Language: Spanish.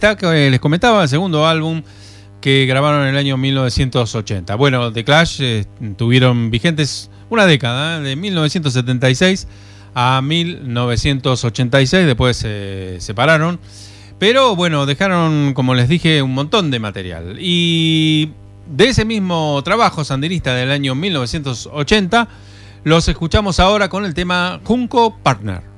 que les comentaba, el segundo álbum que grabaron en el año 1980. Bueno, The Clash tuvieron vigentes una década, de 1976 a 1986, después se separaron. Pero bueno, dejaron, como les dije, un montón de material. Y de ese mismo trabajo sandinista del año 1980, los escuchamos ahora con el tema Junco Partner.